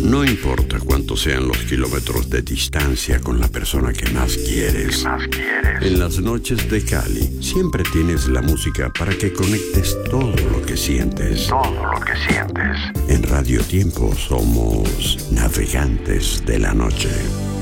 No importa cuántos sean los kilómetros de distancia con la persona que más quieres. En las noches de Cali siempre tienes la música para que conectes todo lo que sientes. En Radio Tiempo somos navegantes de la noche.